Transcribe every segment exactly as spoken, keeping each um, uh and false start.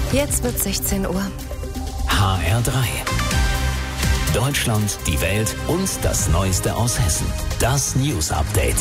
Jetzt wird sechzehn Uhr. H R drei. Deutschland, die Welt und das Neueste aus Hessen. Das News Update.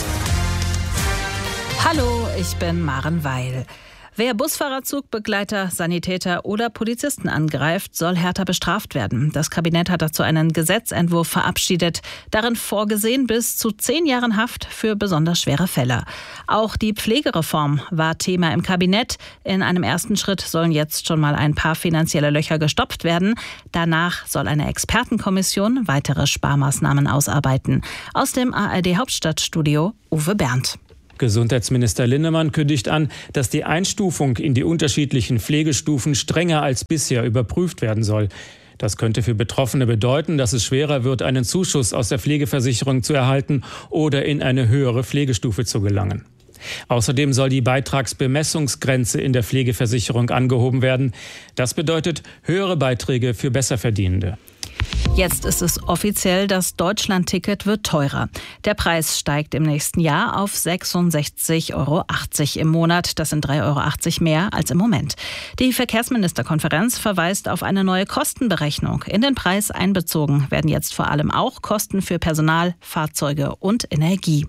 Hallo, ich bin Maren Weil. Wer Busfahrer, Zugbegleiter, Sanitäter oder Polizisten angreift, soll härter bestraft werden. Das Kabinett hat dazu einen Gesetzentwurf verabschiedet. Darin vorgesehen bis zu zehn Jahren Haft für besonders schwere Fälle. Auch die Pflegereform war Thema im Kabinett. In einem ersten Schritt sollen jetzt schon mal ein paar finanzielle Löcher gestopft werden. Danach soll eine Expertenkommission weitere Sparmaßnahmen ausarbeiten. Aus dem A R D-Hauptstadtstudio Uwe Berndt. Gesundheitsminister Linnemann kündigt an, dass die Einstufung in die unterschiedlichen Pflegestufen strenger als bisher überprüft werden soll. Das könnte für Betroffene bedeuten, dass es schwerer wird, einen Zuschuss aus der Pflegeversicherung zu erhalten oder in eine höhere Pflegestufe zu gelangen. Außerdem soll die Beitragsbemessungsgrenze in der Pflegeversicherung angehoben werden. Das bedeutet höhere Beiträge für Besserverdienende. Jetzt ist es offiziell, das Deutschland-Ticket wird teurer. Der Preis steigt im nächsten Jahr auf sechsundsechzig Euro achtzig im Monat. Das sind drei Euro achtzig mehr als im Moment. Die Verkehrsministerkonferenz verweist auf eine neue Kostenberechnung. In den Preis einbezogen werden jetzt vor allem auch Kosten für Personal, Fahrzeuge und Energie.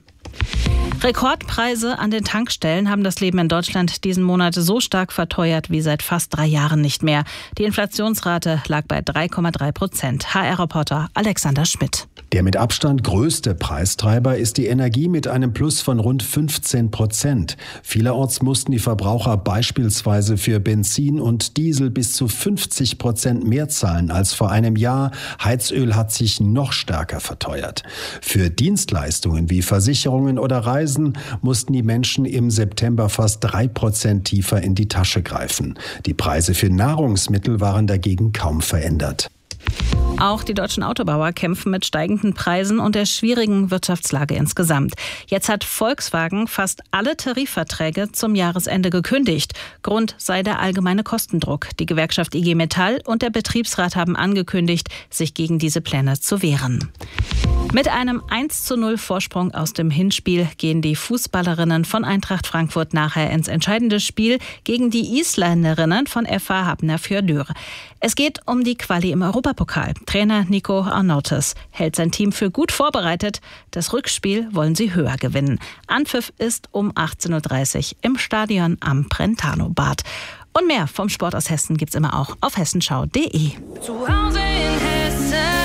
Rekordpreise an den Tankstellen haben das Leben in Deutschland diesen Monat so stark verteuert wie seit fast drei Jahren nicht mehr. Die Inflationsrate lag bei drei Komma drei Prozent. H R-Reporter Alexander Schmidt. Der mit Abstand größte Preistreiber ist die Energie mit einem Plus von rund fünfzehn Prozent. Vielerorts mussten die Verbraucher beispielsweise für Benzin und Diesel bis zu fünfzig Prozent mehr zahlen als vor einem Jahr. Heizöl hat sich noch stärker verteuert. Für Dienstleistungen wie Versicherungen oder Reisen mussten die Menschen im September fast drei Prozent tiefer in die Tasche greifen. Die Preise für Nahrungsmittel waren dagegen kaum verändert. Auch die deutschen Autobauer kämpfen mit steigenden Preisen und der schwierigen Wirtschaftslage insgesamt. Jetzt hat Volkswagen fast alle Tarifverträge zum Jahresende gekündigt. Grund sei der allgemeine Kostendruck. Die Gewerkschaft I G Metall und der Betriebsrat haben angekündigt, sich gegen diese Pläne zu wehren. Mit einem eins zu null Vorsprung aus dem Hinspiel gehen die Fußballerinnen von Eintracht Frankfurt nachher ins entscheidende Spiel gegen die Isländerinnen von F H Hafnarfjörður. Es geht um die Quali im Europapokal. Trainer Nico Arnautis hält sein Team für gut vorbereitet. Das Rückspiel wollen sie höher gewinnen. Anpfiff ist um achtzehn Uhr dreißig im Stadion am Brentano-Bad. Und mehr vom Sport aus Hessen gibt's immer auch auf hessenschau punkt de. Zu Hause in Hessen.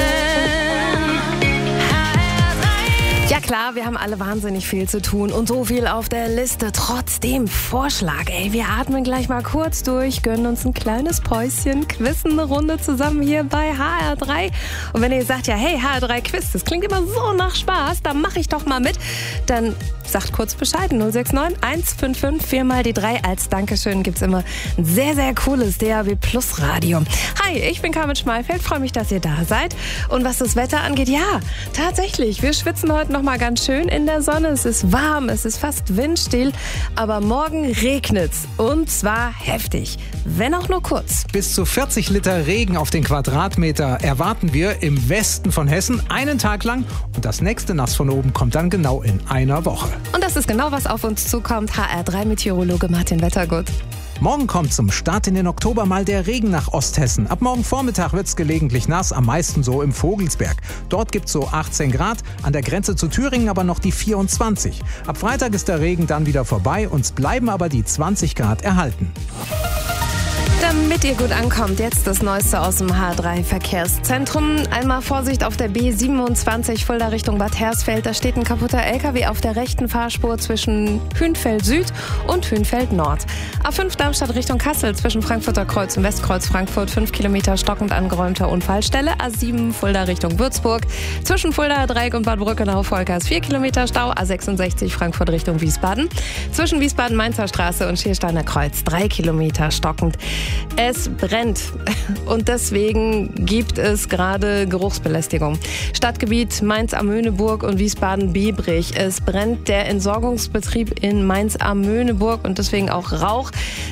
Ja klar, wir haben alle wahnsinnig viel zu tun und so viel auf der Liste. Trotzdem Vorschlag, ey, wir atmen gleich mal kurz durch, gönnen uns ein kleines Päuschen, quizzen eine Runde zusammen hier bei H R drei. Und wenn ihr sagt, ja hey, H R drei Quiz, das klingt immer so nach Spaß, da mache ich doch mal mit, dann sagt kurz Bescheid, null sechs neun eins fünf fünf vier mal die drei. Als Dankeschön gibt's immer ein sehr, sehr cooles D A B Plus Radio. Hi, ich bin Carmen Schmalfeld, freue mich, dass ihr da seid. Und was das Wetter angeht, ja, tatsächlich, wir schwitzen heute noch mal ganz schön in der Sonne. Es ist warm, es ist fast windstill, aber morgen regnet's und zwar heftig, wenn auch nur kurz. Bis zu vierzig Liter Regen auf den Quadratmeter erwarten wir im Westen von Hessen einen Tag lang und das nächste Nass von oben kommt dann genau in einer Woche. Und das ist genau, was auf uns zukommt. H R drei Meteorologe Martin Wettergut. Morgen kommt zum Start in den Oktober mal der Regen nach Osthessen. Ab morgen Vormittag wird es gelegentlich nass, am meisten so im Vogelsberg. Dort gibt es so achtzehn Grad, an der Grenze zu Thüringen aber noch die vierundzwanzig. Ab Freitag ist der Regen dann wieder vorbei, uns bleiben aber die zwanzig Grad erhalten. Damit ihr gut ankommt, jetzt das Neueste aus dem H drei Verkehrszentrum. Einmal Vorsicht auf der B siebenundzwanzig Fulda Richtung Bad Hersfeld. Da steht ein kaputter L K W auf der rechten Fahrspur zwischen Hünfeld Süd und Hünfeld Nord. A fünf Darmstadt Richtung Kassel zwischen Frankfurter Kreuz und Westkreuz Frankfurt. fünf Kilometer stockend angeräumter Unfallstelle. A sieben Fulda Richtung Würzburg. Zwischen Fulda Dreieck und Bad Brückenau-Volkers vier Kilometer Stau. A sechsundsechzig Frankfurt Richtung Wiesbaden. Zwischen Wiesbaden-Mainzer Straße und Schiersteiner Kreuz drei Kilometer stockend. Es brennt und deswegen gibt es gerade Geruchsbelästigung. Stadtgebiet Mainz-am-Möhneburg und Wiesbaden-Biebrich. Es brennt der Entsorgungsbetrieb in Mainz-am-Möhneburg und deswegen auch Rauch.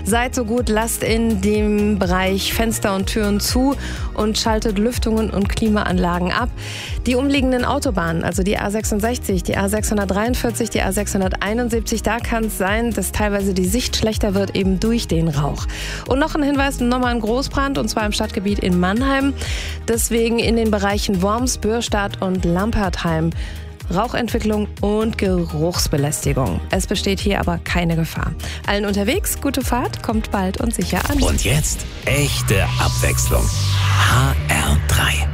Seid so gut, lasst in dem Bereich Fenster und Türen zu und schaltet Lüftungen und Klimaanlagen ab. Die umliegenden Autobahnen, also die A sechsundsechzig, die A sechshundertdreiundvierzig, die A sechshunderteinundsiebzig, da kann es sein, dass teilweise die Sicht schlechter wird, eben durch den Rauch. Und noch ein Hinweis, nochmal ein Großbrand, und zwar im Stadtgebiet in Mannheim. Deswegen in den Bereichen Worms, Bürstadt und Lampertheim Rauchentwicklung und Geruchsbelästigung. Es besteht hier aber keine Gefahr. Allen unterwegs, gute Fahrt, kommt bald und sicher an. Und jetzt echte Abwechslung. H R drei.